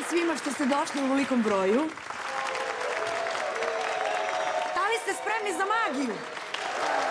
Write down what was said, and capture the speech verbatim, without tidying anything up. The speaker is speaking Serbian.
svima što ste došli u velikom broju. Da li ste spremni za magiju?